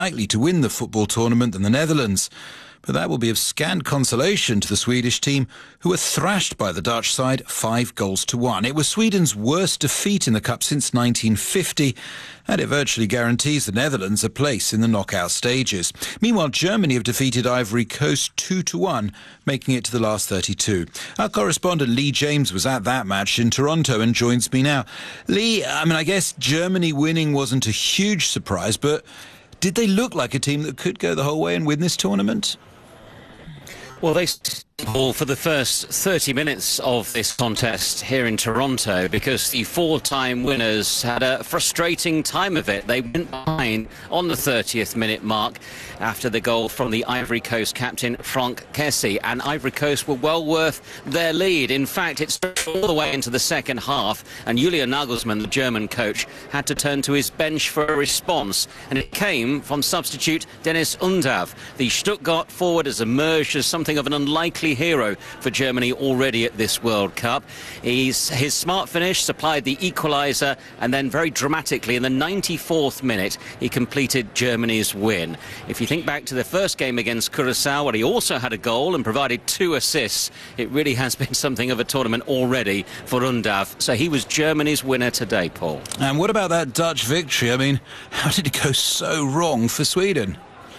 likely to win the football tournament than the Netherlands. But that will be of scant consolation to the Swedish team, who were thrashed by the Dutch side 5-1. It was Sweden's worst defeat in the Cup since 1950, and it virtually guarantees the Netherlands a place in the knockout stages. Meanwhile, Germany have defeated Ivory Coast 2-1, making it to the last 32. Our correspondent Lee James was at that match in Toronto and joins me now. Lee, I guess Germany winning wasn't a huge surprise, but did they look like a team that could go the whole way and win this tournament? Well, they ball for the first 30 minutes of this contest here in Toronto because the four-time winners had a frustrating time of it. They went behind on the 30th minute mark after the goal from the Ivory Coast captain Franck Kessie, and Ivory Coast were well worth their lead. In fact, it stretched all the way into the second half, and Julian Nagelsmann, the German coach, had to turn to his bench for a response, and it came from substitute Dennis Undav. The Stuttgart forward has emerged as something of an unlikely hero for Germany already at this World Cup. His smart finish supplied the equaliser, and then very dramatically in the 94th minute he completed Germany's win. If you think back to the first game against Curacao, where he also had a goal and provided 2 assists, it really has been something of a tournament already for Undav. So he was Germany's winner today, Paul. And what about that Dutch victory? How did it go so wrong for Sweden?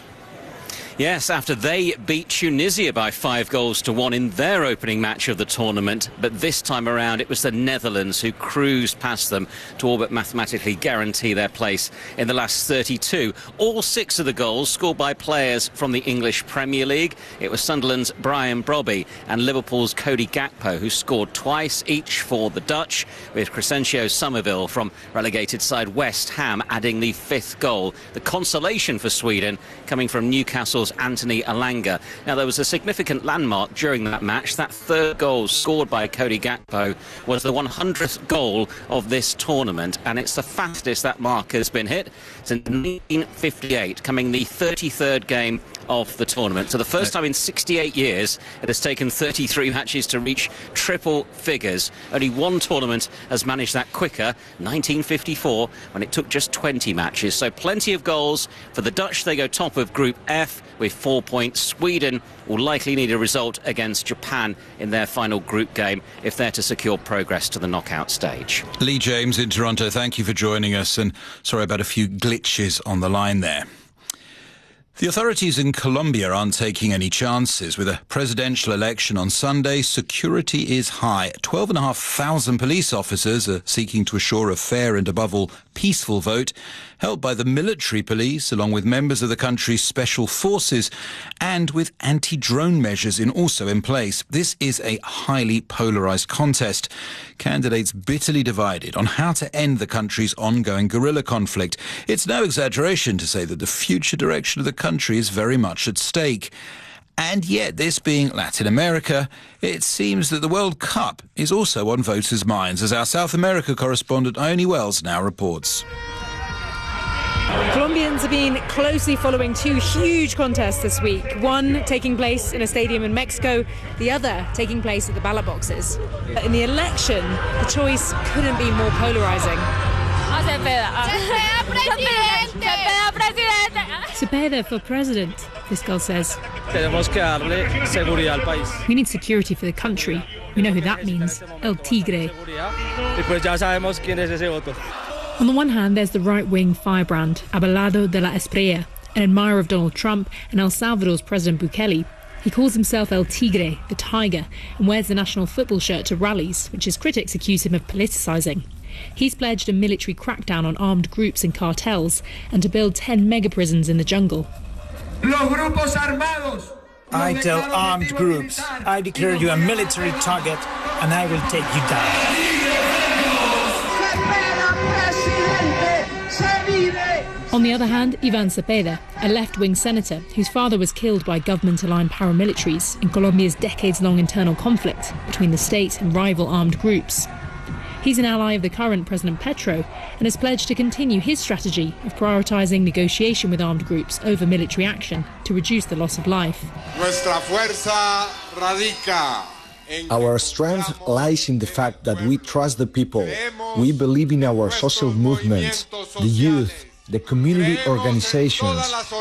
Yes, after they beat Tunisia by 5-1 in their opening match of the tournament, but this time around it was the Netherlands who cruised past them to all but mathematically guarantee their place in the last 32. All 6 of the goals scored by players from the English Premier League. It was Sunderland's Brian Brobby and Liverpool's Cody Gakpo who scored twice each for the Dutch, with Crescencio Somerville from relegated side West Ham adding the 5th goal. The consolation for Sweden coming from Newcastle's Anthony Elanga. Now, there was a significant landmark during that match. That 3rd goal scored by Cody Gakpo was the 100th goal of this tournament, and it's the fastest that mark has been hit since 1958, coming the 33rd game of the tournament. So the first time in 68 years it has taken 33 matches to reach triple figures. Only one tournament has managed that quicker, 1954, when it took just 20 matches. So plenty of goals for the Dutch. They go top of Group F with 4 points. Sweden will likely need a result against Japan in their final group game if they're to secure progress to the knockout stage. Lee James in Toronto, thank you for joining us, and sorry about a few glitches on the line there. The authorities in Colombia aren't taking any chances. With a presidential election on Sunday, security is high. 12,500 police officers are seeking to assure a fair and, above all, peaceful vote, helped by the military police, along with members of the country's special forces, and with anti-drone measures also in place. This is a highly polarised contest. Candidates bitterly divided on how to end the country's ongoing guerrilla conflict. It's no exaggeration to say that the future direction of the country is very much at stake. And yet, this being Latin America, it seems that the World Cup is also on voters' minds, as our South America correspondent Ione Wells now reports. Colombians have been closely following 2 huge contests this week. One taking place in a stadium in Mexico, the other taking place at the ballot boxes. In the election, the choice couldn't be more polarising. Cepeda for president, this girl says. We need security for the country. We know who that means. El Tigre. On the one hand, there's the right-wing firebrand, Abelardo de la Espriella, an admirer of Donald Trump and El Salvador's President Bukele. He calls himself El Tigre, the tiger, and wears the national football shirt to rallies, which his critics accuse him of politicising. He's pledged a military crackdown on armed groups and cartels and to build 10 mega-prisons in the jungle. I tell armed groups, I declare you a military target and I will take you down. On the other hand, Ivan Cepeda, a left-wing senator whose father was killed by government-aligned paramilitaries in Colombia's decades-long internal conflict between the state and rival armed groups. He's an ally of the current President Petro and has pledged to continue his strategy of prioritising negotiation with armed groups over military action to reduce the loss of life. Our strength lies in the fact that we trust the people. We believe in our social movements, the youth, the community organizations,